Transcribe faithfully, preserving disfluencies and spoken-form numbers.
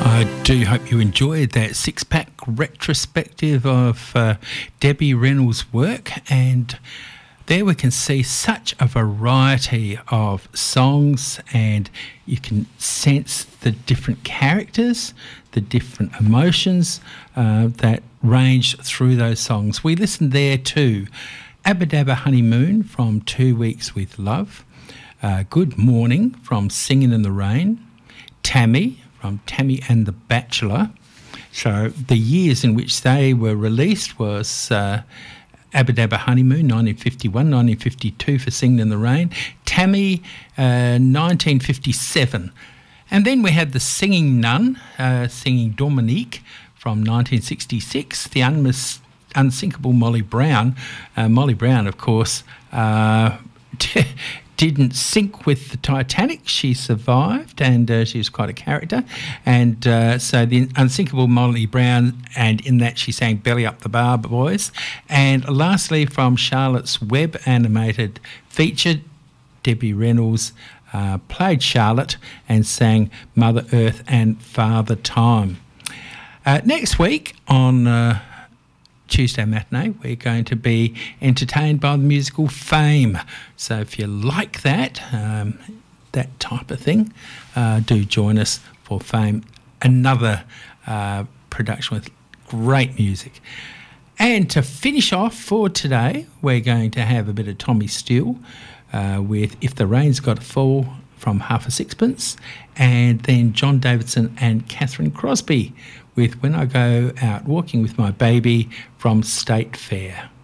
I do hope you enjoyed that six-pack retrospective of uh, Debbie Reynolds' work, and there we can see such a variety of songs, and you can sense the different characters, the different emotions uh, that range through those songs. We listened there to Abba Dabba Honeymoon from Two Weeks with Love, uh, Good Morning from Singing in the Rain, Tammy from Tammy and the Bachelor. So the years in which they were released was uh, Abba Dabba Honeymoon, nineteen fifty-one, nineteen fifty-two for Singing in the Rain, Tammy, uh, nineteen fifty-seven. And then we had the Singing Nun, uh, singing Dominique from nineteen sixty-six, the unmis- unsinkable Molly Brown. Uh, Molly Brown, of course, uh, didn't sink with the Titanic. She survived, and uh, she was quite a character. And uh, so the unsinkable Molly Brown, and in that she sang Belly Up the Bar Boys. And lastly, from Charlotte's Web animated feature, Debbie Reynolds uh, played Charlotte and sang Mother Earth and Father Time. Uh, next week on Uh, Tuesday matinee, we're going to be entertained by the musical Fame. So if you like that, um, that type of thing, uh, do join us for Fame, another uh, production with great music. And to finish off for today, we're going to have a bit of Tommy Steele uh, with If the Rain's Got to Fall from Half a Sixpence, and then John Davidson and Catherine Crosby with When I Go Out Walking with My Baby from State Fair.